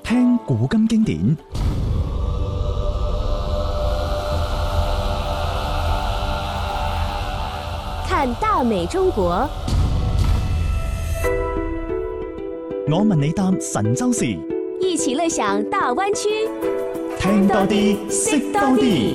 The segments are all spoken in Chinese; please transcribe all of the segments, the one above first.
聽古今經典， 看大美中國。 我問你答神州事， 一起樂享大灣區， 聽多啲，識多啲。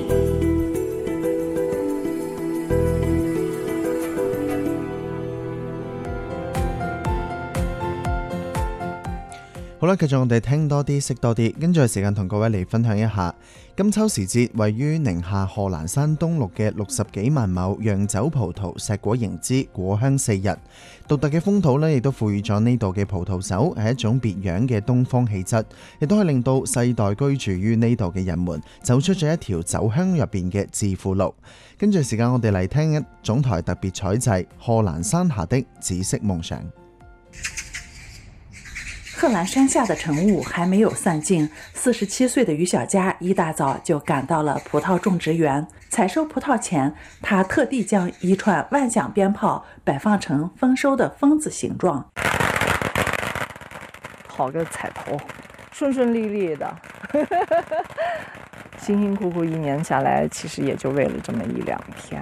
好啦，繼續我哋聽多啲，識多啲。跟住時間同各位嚟分享一下金秋時節位於寧夏賀蘭山東麓嘅60幾萬畝釀酒葡萄碩果盈枝，果香四溢。獨特嘅風土呢，亦都賦予咗呢度嘅葡萄酒係一種別樣嘅東方氣質，亦都係令到世代居住於呢度嘅人們走出咗一條酒香入邊嘅致富路。跟住時間我哋嚟聽一總台特別採製賀蘭山下的紫色夢想。 賀蘭山下的晨霧還沒有散盡，47歲的於小佳一大早就趕到了葡萄種植園。採收葡萄前，他特地將一串萬響鞭炮擺放成豐收的蜂子形狀。 好個彩頭，順順利利的，辛辛苦苦一年下來，其實也就為了這麼一兩天。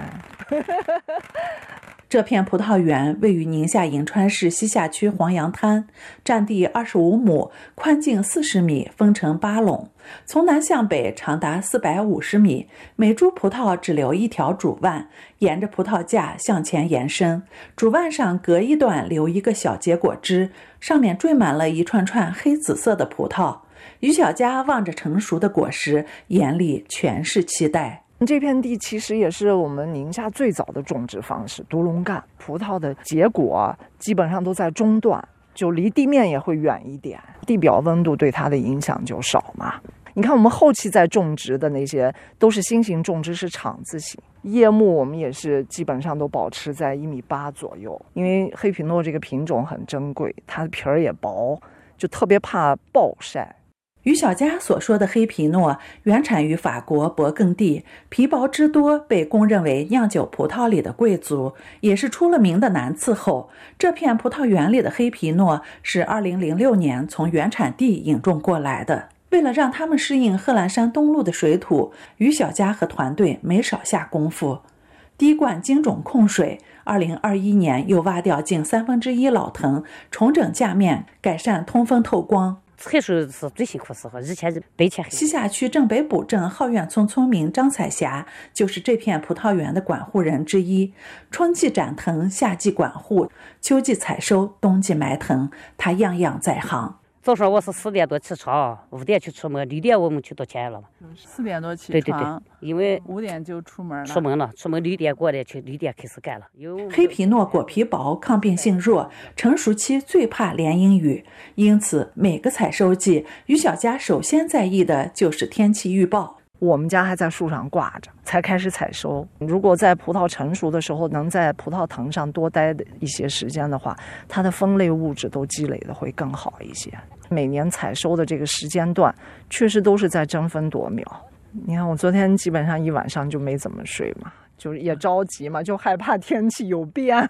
這片葡萄園位於寧夏颍川市西夏區黃楊灘，佔地25畝，寬徑40米，分成8壟，從南向北長達450米，每株葡萄只留一條主蔓，沿着葡萄架向前延伸，主蔓上隔一段留一個小結果枝，上面綴滿了一串串黑紫色的葡萄。於小佳望着成熟的果實，眼裡全是期待。 這片地其實也是我們寧夏最早的種植方式，獨龍幹葡萄的結果基本上都在中段，就離地面也會遠一點，地表溫度對它的影響就少嘛。你看我們後期在種植的那些都是新型種植，是廠字型，葉木我們也是基本上都保持在1.8米左右，因為黑皮諾這個品種很珍貴，它的皮兒也薄，就特別怕暴曬。 於小佳所說的黑皮諾原產於法國勃艮第，皮薄汁多，被公認為釀酒葡萄裡的貴族，也是出了名的難伺候。這片葡萄園裡的黑皮諾是2006年從原產地引種過來的。為了讓他們適應賀蘭山東麓的水土，於小佳和團隊沒少下功夫。滴灌精種控水，2021年又挖掉近1/3老藤，重整架面，改善通風透光。 採收是最辛苦時候，以前是白天黑。 西夏區正北堡鎮浩苑村村民張彩霞就是這片葡萄園的管護人之一。春季斬藤，夏季管護，秋季採收，冬季埋藤，他樣樣在行。 早上我是4點多起床，5點去出門，6點我們就到前了嘛。 4點多起床， 對，因為 5點就出門了。 出門6點過來去，6點開始幹了。 黑皮諾果皮薄，抗病性弱，成熟期最怕連陰雨，因此每個採收季，於小佳首先在意的就是天氣預報。 我們家還在樹上掛着，才開始採收。如果在葡萄成熟的時候，能在葡萄藤上多待一些時間的話，它的酚類物質都積累的會更好一些。每年採收的這個時間段，確實都是在爭分奪秒。你看我昨天基本上一晚上就沒怎麼睡嘛，就也着急嘛，就害怕天氣有變。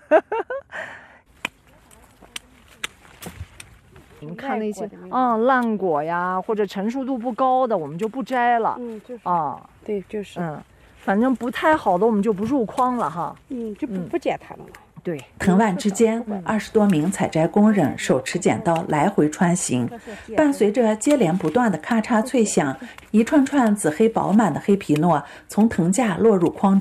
你看那些爛果呀，或者成熟度不高的，我們就不摘了。 就是對， 就是反正不太好的，我們就不入筐了哈。 就不摘它了嘛。 對， 藤蔓之間，20多名採摘工人手持剪刀來回穿行，伴隨着接連不斷的咔嚓脆響，一串串紫黑飽滿的黑皮諾從藤架落入筐